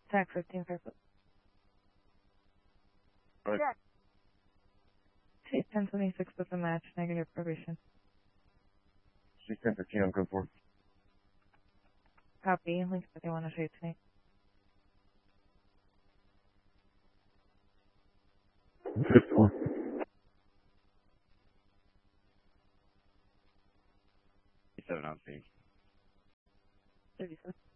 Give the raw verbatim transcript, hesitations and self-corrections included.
Tag fifteen purple. Right. Take ten twenty-six with a match, negative probation. C ten fifteen, I'm good for. Copy. Link that they want to show you tonight. Fifth one. Seven on scene. thirty-seven.